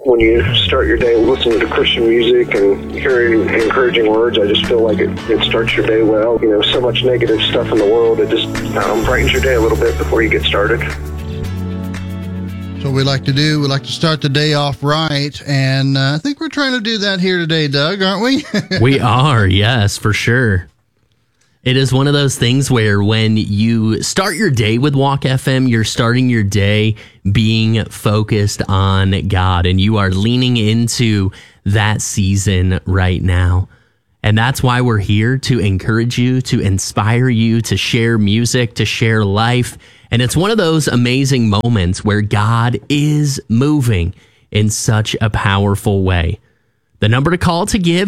when you start your day listening to Christian music and hearing encouraging words. I just feel like it starts your day well. You know, so much negative stuff in the world, it just brightens your day a little bit before you get started. So we like to do. We like to start the day off right, and I think we're trying to do that here today, Doug, aren't we? We are, yes, for sure. It is one of those things where when you start your day with Walk FM, you're starting your day being focused on God, and you are leaning into that season right now. And that's why we're here, to encourage you, to inspire you, to share music, to share life. And it's one of those amazing moments where God is moving in such a powerful way. The number to call to give,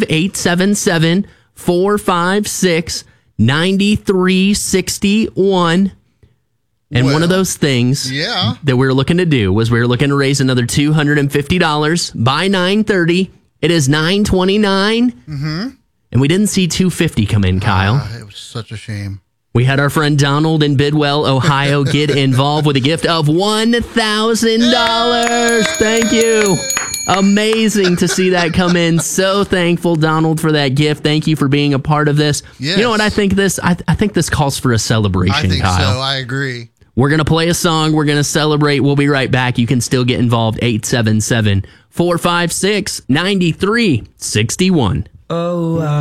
877-456-9361. And one of those things that we were looking to do was we were looking to raise another $250 by 9:30. It is 9:29. And we didn't see $250 come in, Kyle. It was such a shame. We had our friend Donald in Bidwell, Ohio, get involved with a gift of $1,000. Thank you. Amazing to see that come in. So thankful, Donald, for that gift. Thank you for being a part of this. Yes. You know what? I think this calls for a celebration, I think Kyle. so. I agree. We're going to play a song. We're going to celebrate. We'll be right back. You can still get involved. 877-456-9361. Oh,